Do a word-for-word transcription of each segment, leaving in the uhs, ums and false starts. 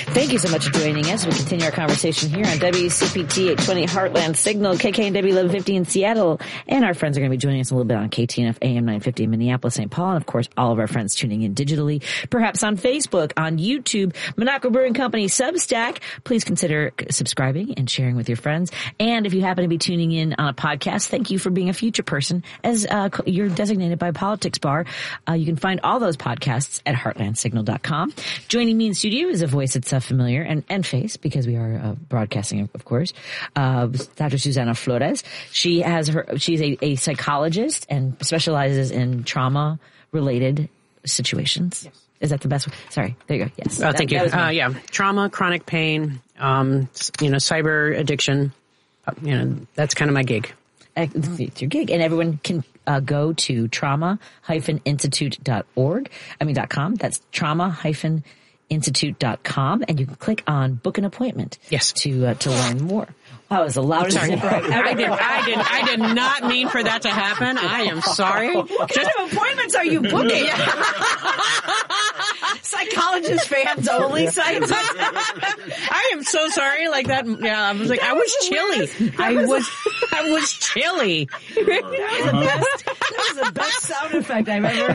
Thank you so much for joining us. We continue our conversation here on W C P T eight twenty Heartland Signal, K K N W eleven fifty in Seattle. And our friends are going to be joining us a little bit on K T N F A M nine fifty in Minneapolis, Saint Paul. And of course, all of our friends tuning in digitally, perhaps on Facebook, on YouTube, Monaco Brewing Company, Substack. Please consider subscribing and sharing with your friends. And if you happen to be tuning in on a podcast, thank you for being a future person as uh, you're designated by Politics Bar. Uh, you can find all those podcasts at heartland signal dot com. Joining me in studio is a voice that's uh, familiar and, and face, because we are uh, broadcasting, of course, uh, Doctor Susana Flores. She has her, she's a, a psychologist and specializes in trauma-related situations. Yes. Is that the best way? Sorry. There you go. Yes. Oh, that, thank you. Uh, yeah. Trauma, chronic pain, um, you know, cyber addiction. Uh, you know, that's kind of my gig. It's your gig. And everyone can uh, go to trauma dash institute dot org. I mean, dot com. That's trauma dash institute dot com. And you can click on book an appointment. Yes. To, uh, to learn more. That was the loudest sorry. zipper I've ever I did, I did, I did not mean for that to happen. I am sorry. What kind of appointments are you booking? Psychologist fans only sites. I am so sorry. Like that. Yeah, I was like, that I was, was chilly. I was, was, I was chilly. That was, the best, that was the best sound effect I've ever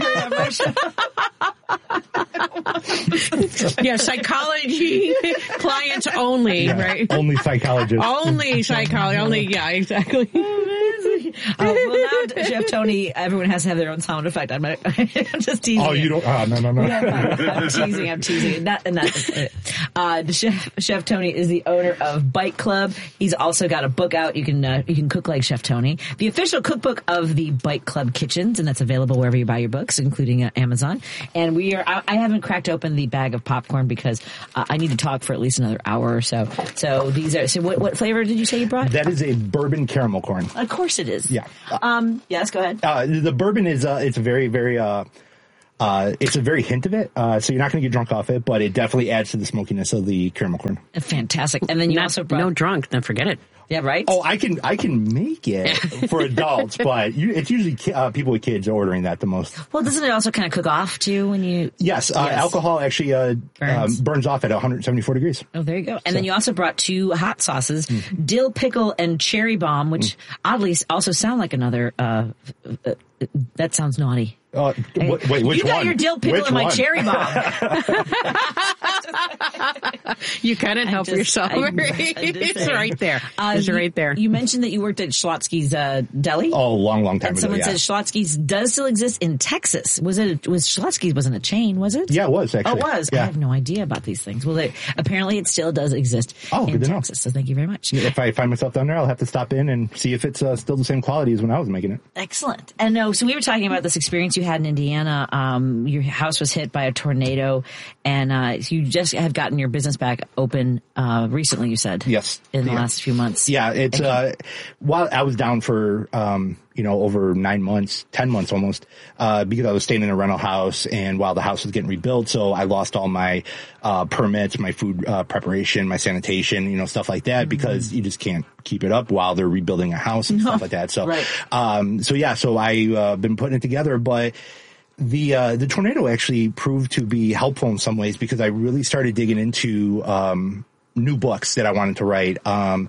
heard on my show. Yeah, psychology clients only, yeah, right? Only psychologists. Only psychology. Only, yeah, exactly. Uh, well, now, Chef Tony, everyone has to have their own sound effect. I'm, I'm just teasing. Oh, you don't? Oh, no, no, no. Yeah, I'm, I'm teasing. I'm teasing. Not, and that's it. Uh, the chef, Chef Tony is the owner of Bite Club. He's also got a book out. You can uh, you can cook like Chef Tony, the official cookbook of the Bite Club Kitchens, and that's available wherever you buy your books, including uh, Amazon. And we are. I, I haven't cracked open the bag of popcorn because uh, I need to talk for at least another hour or so. So these are. So what, what flavor did you say you brought? That is a bourbon caramel corn. Of course it is. Yeah. Um. Yes. Go ahead. Uh, the bourbon is. Uh, it's a very, very. Uh, uh, it's a very hint of it. Uh, so you're not going to get drunk off it, but it definitely adds to the smokiness of the caramel corn. Fantastic. And then you not, also brought no drunk. Then forget it. Yeah. Right. Oh, I can. I can make it for adults, but you, it's usually ki- uh, people with kids are ordering that the most. Well, doesn't it also kind of cook off too when you? Yes. Uh, yes. Alcohol actually uh, burns. Um, burns off at one hundred seventy-four degrees. Oh, there you go. And so. then you also brought two hot sauces, mm. dill pickle and cherry bomb, which mm. oddly also sound like another. Uh, uh, that sounds naughty. Uh, wait, wait, which you got one? your dill pickle which and my one? cherry bomb. You couldn't help just, yourself. It's right there. Uh, it's you, right there. You mentioned that you worked at Schlotsky's uh, Deli. Oh, long, long time and ago. Someone yeah. said Schlotsky's does still exist in Texas. Was it? Was Schlotsky's wasn't a chain? Was it? Yeah, it was actually. Oh, it was. Yeah. I have no idea about these things. Well, they, apparently it still does exist oh, in good to Texas. know. So thank you very much. If I find myself down there, I'll have to stop in and see if it's uh, still the same quality as when I was making it. Excellent. And no, so we were talking about this experience you had in Indiana. Um, your house was hit by a tornado, and uh, you just have gotten your business back open uh, recently. You said yes, in the yeah. last few months. Yeah, it's uh, while I was down for um, you know over nine months, ten months almost, uh, because I was staying in a rental house, and while the house was getting rebuilt, so I lost all my uh, permits, my food uh, preparation, my sanitation, you know, stuff like that, mm-hmm. because you just can't keep it up while they're rebuilding a house and no. stuff like that. So, right. um, so yeah, so I uh, been putting it together, but. The uh, the tornado actually proved to be helpful in some ways because I really started digging into um, new books that I wanted to write. Um,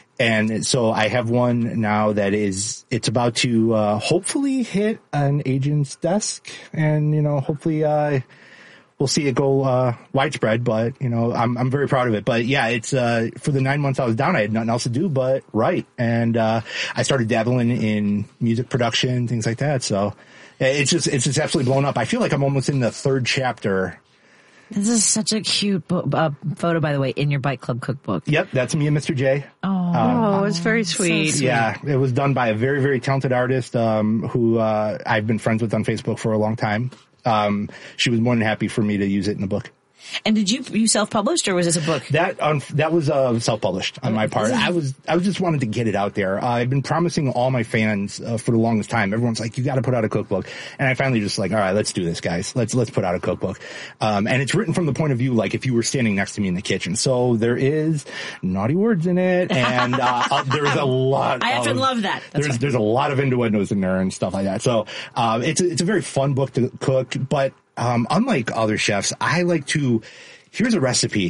and so I have one now that is it's about to uh, hopefully hit an agent's desk, and you know hopefully uh, we'll see it go uh, widespread. But you know I'm I'm very proud of it. But yeah, it's uh, for the nine months I was down, I had nothing else to do but write, and uh, I started dabbling in music production, things like that. So. It's just, it's just absolutely blown up. I feel like I'm almost in the third chapter. This is such a cute bo- uh, photo, by the way, in your Bite Club cookbook. Yep, that's me and Mister J. Oh, um, oh it's very sweet. So sweet. Yeah, it was done by a very, very talented artist um, who uh, I've been friends with on Facebook for a long time. Um, she was more than happy for me to use it in the book. And did you you self-published, or was this a book? That um, that was uh, self-published on my part. I was I was just wanted to get it out there. Uh, I've been promising all my fans uh, for the longest time. Everyone's like, "You got to put out a cookbook," and I finally just like, "All right, let's do this, guys. Let's let's put out a cookbook." Um, and it's written from the point of view like if you were standing next to me in the kitchen. So there is naughty words in it, and uh, uh, there's a lot. I often of, love that. That's there's right. there's a lot of innuendos in there and stuff like that. So uh, it's a, it's a very fun book to cook, but um, unlike other chefs, I like to. Here's a recipe.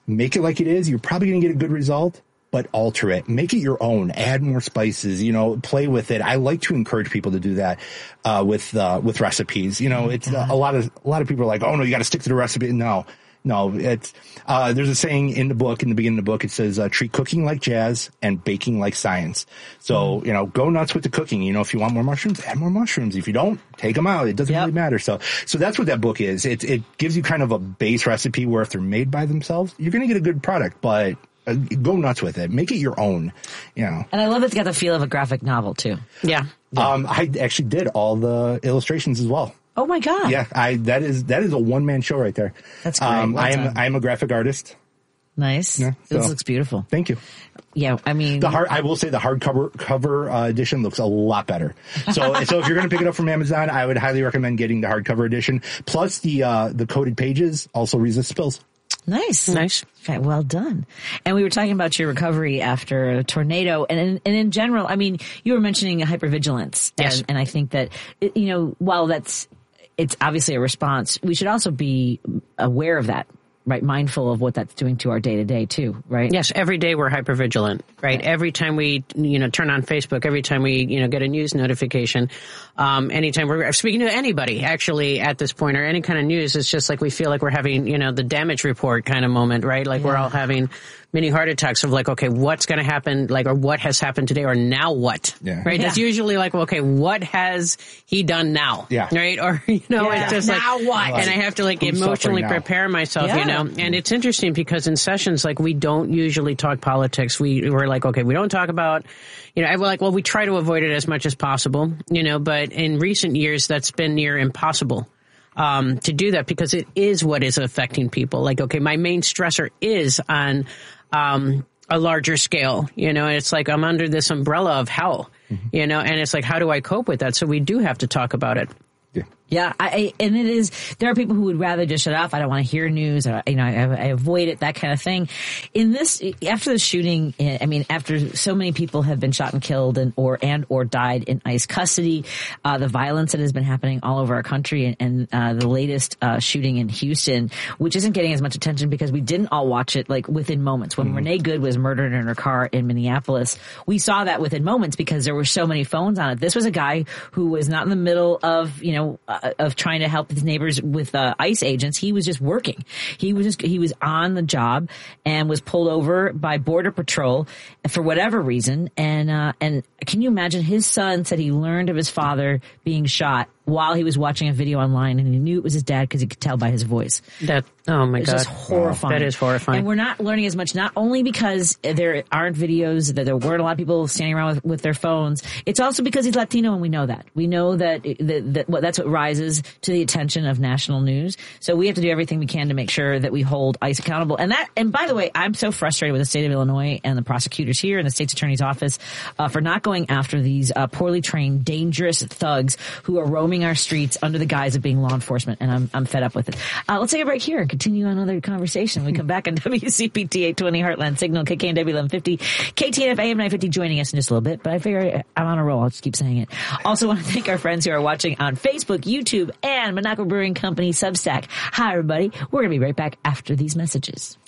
make it like it is. You're probably going to get a good result, but alter it. Make it your own. Add more spices, you know, play with it. I like to encourage people to do that, uh, with, uh, with recipes. You know, Oh it's uh, a lot of, a lot of people are like, oh no, you got to stick to the recipe. No, no, it's, uh, there's a saying in the book, in the beginning of the book, it says, uh, treat cooking like jazz and baking like science. So, you know, go nuts with the cooking. You know, if you want more mushrooms, add more mushrooms. If you don't, take them out. It doesn't Yep. really matter. So, so that's what that book is. It, it gives you kind of a base recipe where if they're made by themselves, you're going to get a good product, but uh, go nuts with it. Make it your own, you know. And I love it's got the feel of a graphic novel too. Yeah. Um, I actually did all the illustrations as well. Oh my God. Yeah, I that is that is a one man show right there. That's great. Um, Well I am done. I am a graphic artist. Nice. Yeah, This so- looks beautiful. Thank you. Yeah. I mean, The hard I will say the hardcover cover uh, edition looks a lot better. So so if you're going to pick it up from Amazon, I would highly recommend getting the hardcover edition. Plus the uh, the coated pages also resist spills. nice. Nice. Okay, well done. And we were talking about your recovery after a tornado, and in, and in general, I mean, you were mentioning hypervigilance. Yes. And, and I think that, you know, while that's, it's obviously a response, we should also be aware of that, right? Mindful of what that's doing to our day to day too, right? Yes, every day we're hypervigilant, right? Every time we, you know, turn on Facebook, every time we, you know, get a news notification, um, anytime we're speaking to anybody actually at this point or any kind of news, it's just like we feel like we're having, you know, the damage report kind of moment, right? Like we're all having mini heart attacks of like, okay, what's going to happen? Like, or what has happened today or now what? Yeah. Right? Yeah. That's usually like, okay, what has he done now? Yeah. Right? Or, you know, Yeah. it's just Now like, what? and I have to like Who's emotionally suffering now? prepare myself, Yeah. you know, and it's interesting because in sessions, like we don't usually talk politics. We we're like, okay, we don't talk about, you know, I we're like, well, we try to avoid it as much as possible, you know, but in recent years, that's been near impossible. Um, to do that because it is what is affecting people. Like, okay, my main stressor is on, um, a larger scale, you know, and it's like I'm under this umbrella of hell, mm-hmm. you know, and it's like, how do I cope with that? So we do have to talk about it. Yeah. Yeah, I, I, and it is, there are people who would rather just shut off. I don't want to hear news. Or, you know, I, I avoid it, that kind of thing. In this, after the shooting, I mean, after so many people have been shot and killed and or, and or died in ICE custody, uh, the violence that has been happening all over our country and, and uh, the latest, uh, shooting in Houston, which isn't getting as much attention because we didn't all watch it like within moments. When mm-hmm. Renee Good was murdered in her car in Minneapolis, we saw that within moments because there were so many phones on it. This was a guy who was not in the middle of, you know, uh, of trying to help his neighbors with uh, ICE agents. He was just working. He was just, he was on the job and was pulled over by Border Patrol for whatever reason. And, uh, and can you imagine his son said he learned of his father being shot while he was watching a video online and he knew it was his dad because he could tell by his voice. That, oh my It's God. just horrifying. That is horrifying. And we're not learning as much, not only because there aren't videos, that there weren't a lot of people standing around with, with their phones. It's also because he's Latino and we know that. We know that, that, that well, that's what rises to the attention of national news. So we have to do everything we can to make sure that we hold ICE accountable. And that, and by the way, I'm so frustrated with the state of Illinois and the prosecutors here and the state's attorney's office uh, for not going after these uh, poorly trained, dangerous thugs who are roaming our streets under the guise of being law enforcement, and I'm I'm fed up with it. Uh, let's take a break here and continue another conversation. We come back on W C P T eight twenty Heartland Signal, K K N W eleven fifty, K T N F A M nine fifty joining us in just a little bit, but I figure I'm on a roll. I'll just keep saying it. Also want to thank our friends who are watching on Facebook, YouTube, and Monaco Brewing Company Substack. Hi, everybody. We're going to be right back after these messages.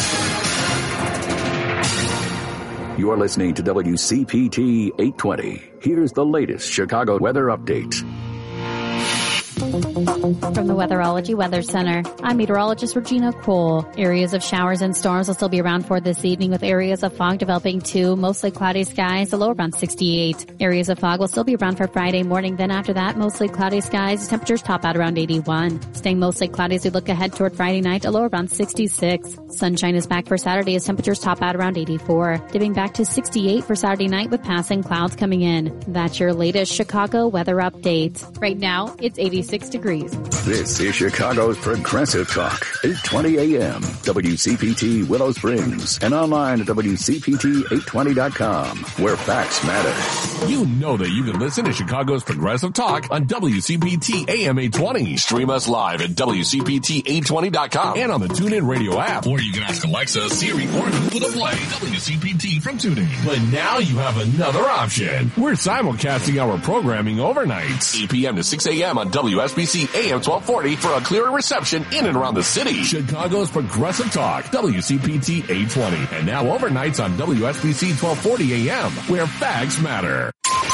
You're listening to W C P T eight twenty. Here's the latest Chicago weather update. From the Weatherology Weather Center, I'm meteorologist Regina Cole. Areas of showers and storms will still be around for this evening with areas of fog developing too. Mostly cloudy skies, a low around sixty-eight. Areas of fog will still be around for Friday morning. Then after that, mostly cloudy skies. Temperatures top out around eighty-one. Staying mostly cloudy as we look ahead toward Friday night, a low around sixty-six. Sunshine is back for Saturday as temperatures top out around eighty-four. Dipping back to sixty-eight for Saturday night with passing clouds coming in. That's your latest Chicago weather update. Right now, it's eighty-six degrees. This is Chicago's Progressive Talk, eight twenty A M, W C P T Willow Springs, and online at W C P T eight twenty dot com, where facts matter. You know that you can listen to Chicago's Progressive Talk on W C P T A M eight twenty. Stream us live at W C P T eight twenty dot com and on the TuneIn Radio app. Or you can ask Alexa, Siri, or Google to play W C P T from TuneIn. But now you have another option. We're simulcasting our programming overnights, eight p.m. to six a.m. on W S B C A M twelve forty for a clearer reception in and around the city. Chicago's Progressive Progressive Talk, W C P T eight twenty, and now overnights on W S B C twelve forty A M, where facts matter.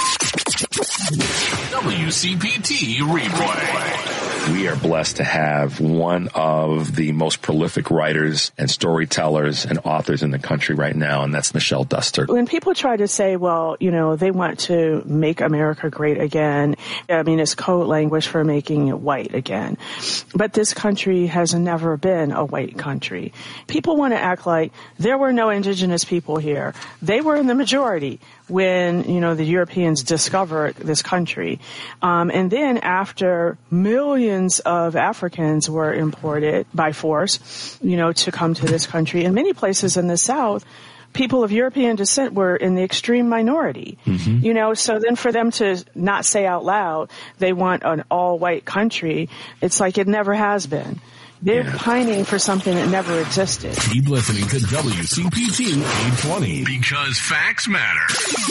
W C P T Replay. We are blessed to have one of the most prolific writers and storytellers and authors in the country right now, and that's Michelle Duster. When people try to say, well, you know, they want to make America great again, I mean, it's code language for making it white again. But this country has never been a white country. People want to act like there were no indigenous people here. They were in the majority when, you know, the Europeans discovered this country. Um, and then after millions of Africans were imported by force, you know, to come to this country, in many places in the South, people of European descent were in the extreme minority. Mm-hmm. You know, so then for them to not say out loud they want an all-white country, it's like it never has been. They're yeah. pining for something that never existed. Keep listening to W C P T eight twenty, because facts matter.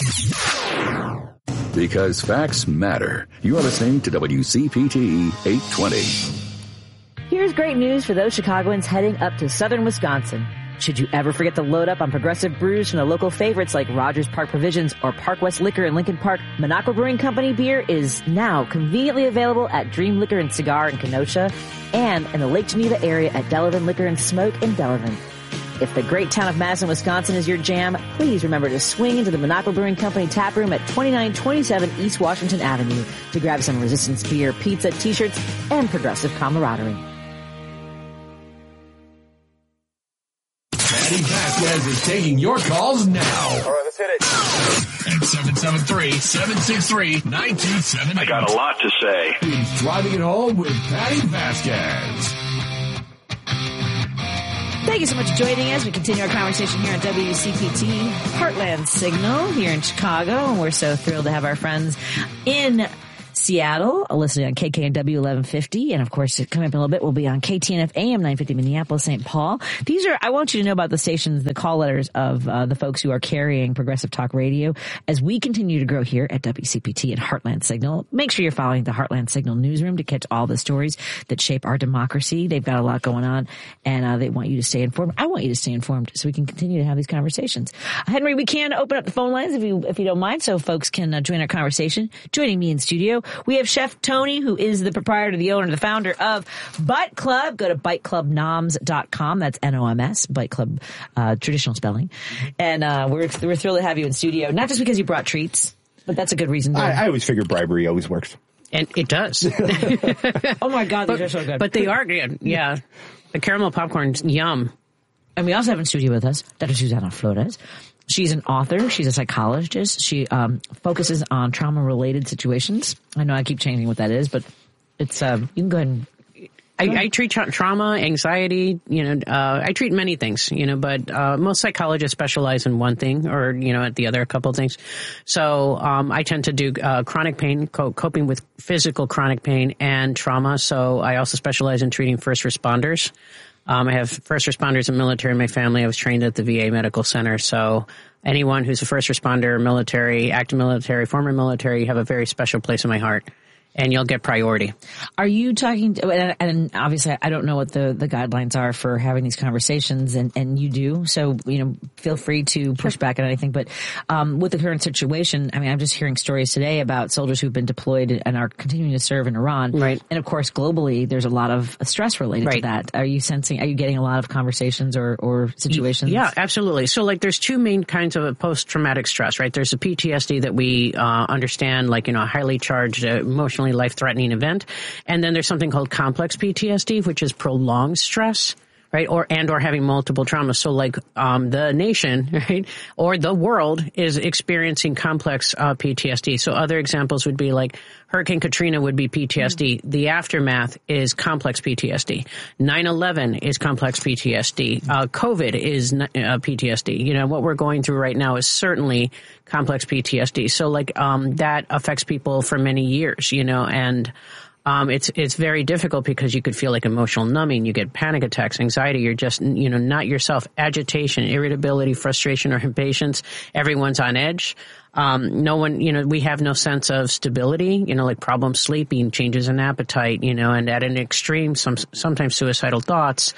Because facts matter. You are listening to W C P T eight twenty. Here's great news for those Chicagoans heading up to southern Wisconsin. Should you ever forget to load up on progressive brews from the local favorites like Rogers Park Provisions or Park West Liquor in Lincoln Park, Minocqua Brewing Company beer is now conveniently available at Dream Liquor and Cigar in Kenosha and in the Lake Geneva area at Delavan Liquor and Smoke in Delavan. If the great town of Madison, Wisconsin is your jam, please remember to swing into the Minocqua Brewing Company tap room at twenty-nine twenty-seven East Washington Avenue to grab some Resistance beer, pizza, t-shirts, and progressive camaraderie. Patty Vasquez is taking your calls now. All right, let's hit it. At seven seven three, seven six three, nine two seven eight. I got a lot to say. He's driving it home with Patty Vasquez. Thank you so much for joining us. We continue our conversation here on W C P T Heartland Signal here in Chicago, and we're so thrilled to have our friends in Seattle, listening on K K N W eleven fifty, and of course, coming up in a little bit, we'll be on K T N F A M nine fifty Minneapolis, Saint Paul. These are, I want you to know about the stations, the call letters of uh, the folks who are carrying Progressive Talk Radio as we continue to grow here at W C P T and Heartland Signal. Make sure you're following the Heartland Signal newsroom to catch all the stories that shape our democracy. They've got a lot going on, and uh, they want you to stay informed. I want you to stay informed so we can continue to have these conversations. Henry, we can open up the phone lines if you if you don't mind, so folks can uh, join our conversation. Joining me in studio, we have Chef Tony, who is the proprietor, the owner, the founder of Bite Club. Go to bite club noms dot com. That's N O M S, Bite Club, uh, traditional spelling. And uh, we're we're thrilled to have you in studio, not just because you brought treats, but that's a good reason. I, I always figure bribery always works. And it does. Oh, my God, these but, are so good. But they are good, yeah. The caramel popcorn's yum. And we also have in studio with us Doctor Susana Flores. She's an author. She's a psychologist. She um, focuses on trauma-related situations. I know I keep changing what that is, but it's um, you can go ahead and... I, I treat tra- trauma, anxiety, you know, uh, I treat many things, you know, but uh, most psychologists specialize in one thing or, you know, at the other a couple of things. So um, I tend to do uh, chronic pain, co- coping with physical chronic pain and trauma. So I also specialize in treating first responders. Um, I have first responders and military in my family. I was trained at the V A Medical Center. So anyone who's a first responder, military, active military, former military, you have a very special place in my heart. And you'll get priority. Are you talking, to, and, and obviously I don't know what the, the guidelines are for having these conversations, and, and you do, so, you know, feel free to push back on anything, but um, with the current situation, I mean, I'm just hearing stories today about soldiers who've been deployed and are continuing to serve in Iran. Right. And of course, globally, there's a lot of stress related right. to that. Are you sensing, are you getting a lot of conversations or, or situations? Yeah, absolutely. So like there's two main kinds of post-traumatic stress, right? There's the P T S D that we uh, understand, like, you know, a highly charged, uh, emotionally life-threatening event. And then there's something called complex P T S D, which is prolonged stress, right? Or, and or having multiple traumas. So like, um, the nation, right? Or the world is experiencing complex, uh, P T S D. So other examples would be like Hurricane Katrina would be P T S D. Mm-hmm. The aftermath is complex P T S D. nine eleven is complex P T S D. Uh, COVID is uh, P T S D. You know, what we're going through right now is certainly complex P T S D. So like, um, that affects people for many years, you know, and, Um, it's, it's very difficult because you could feel like emotional numbing. You get panic attacks, anxiety. You're just, you know, not yourself. Agitation, irritability, frustration, or impatience. Everyone's on edge. Um, no one, you know, we have no sense of stability, you know, like problem sleeping, changes in appetite, you know, and at an extreme, some, sometimes suicidal thoughts.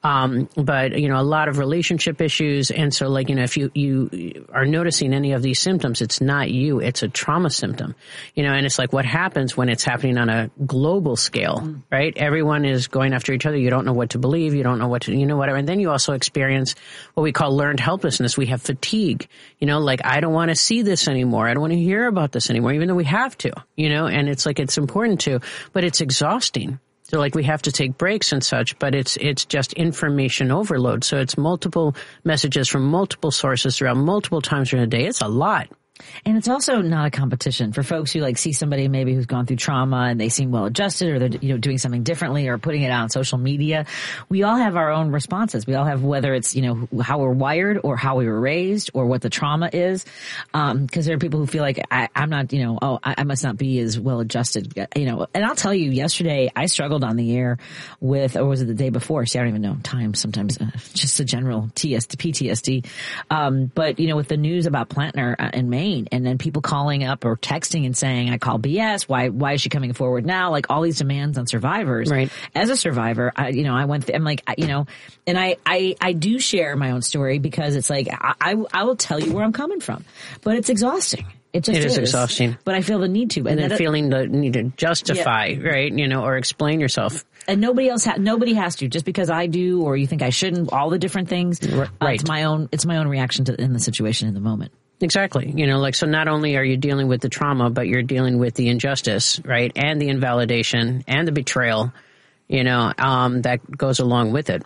Um, but, you know, a lot of relationship issues. And so, like, you know, if you, you are noticing any of these symptoms, it's not you, it's a trauma symptom, you know, and it's like what happens when it's happening on a global scale, mm. right? Everyone is going after each other. You don't know what to believe. You don't know what to, you know, whatever. And then you also experience what we call learned helplessness. We have fatigue, you know, like, I don't want to see this anymore. I don't want to hear about this anymore, even though we have to, you know, and it's like, it's important to, but it's exhausting. So like we have to take breaks and such, but it's it's just information overload. So it's multiple messages from multiple sources throughout multiple times during the day. It's a lot. And it's also not a competition for folks who like see somebody maybe who's gone through trauma and they seem well adjusted, or they're, you know, doing something differently or putting it out on social media. We all have our own responses. We all have, whether it's, you know, how we're wired or how we were raised or what the trauma is. Um, cause there are people who feel like I, I'm not, you know, oh, I, I must not be as well adjusted, you know, and I'll tell you, yesterday I struggled on the air with, or was it the day before? See, I don't even know time sometimes, uh, just a general T S D, P T S D. Um, but you know, with the news about Plantner uh, in Maine, and then people calling up or texting and saying, I call B S. Why, why is she coming forward now? Like all these demands on survivors. Right. As a survivor, I, you know, I went, th- I'm like, I, you know, and I, I, I do share my own story because it's like, I, I, I will tell you where I'm coming from, but it's exhausting. It just it is, is exhausting. But I feel the need to. And, and then that, feeling the need to justify, yeah. right? You know, or explain yourself. And nobody else, ha- nobody has to. Just because I do, or you think I shouldn't, all the different things. Right. Uh, it's my own, it's my own reaction to in the situation in the moment. Exactly. You know, like, so not only are you dealing with the trauma, but you're dealing with the injustice, right? And the invalidation and the betrayal, you know, um, that goes along with it.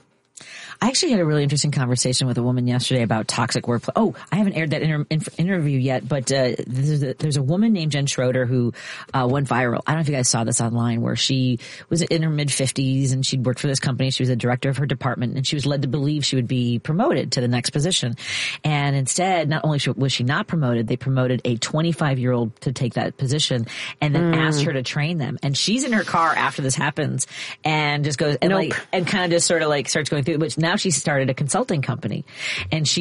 I actually had a really interesting conversation with a woman yesterday about toxic workplace. Oh, I haven't aired that inter- inf- interview yet, but uh, there's, a, there's a woman named Jen Schroeder who uh, went viral. I don't know if you guys saw this online, where she was in her mid fifties and she'd worked for this company. She was a director of her department, and she was led to believe she would be promoted to the next position. And instead, not only was she not promoted, they promoted a twenty-five-year-old to take that position and then mm. asked her to train them. And she's in her car after this happens and just goes and nope. like and kind of just sort of like starts going through, which now she started a consulting company, and she